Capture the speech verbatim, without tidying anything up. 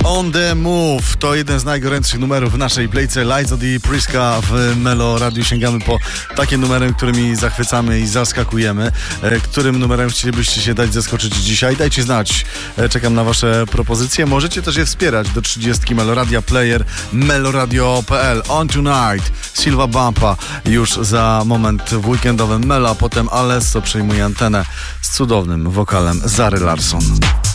On the Move to jeden z najgorętszych numerów w naszej playce. Liza Di Priska w Melo Radio. Sięgamy po takie numery, którymi zachwycamy i zaskakujemy. Którym numerem chcielibyście się dać zaskoczyć dzisiaj? Dajcie znać. Czekam na wasze propozycje. Możecie też je wspierać do trzydziestki Meloradia Player meloradio kropka p l. On Tonight, Silva Bumpa już za moment w weekendowym Melo, a potem Alesso przejmuje antenę z cudownym wokalem Zary Larsson.